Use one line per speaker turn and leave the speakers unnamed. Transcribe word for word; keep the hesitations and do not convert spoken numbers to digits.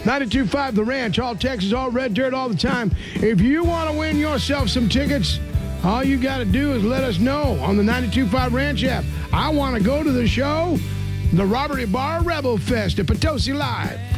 ninety-two point five The Ranch, all Texas, all red dirt, all the time. If you want to win yourself some tickets, all you got to do is let us know on the ninety-two point five Ranch app. I want to go to the show, the Robert E. Barr Rebel Fest at Potosi Live.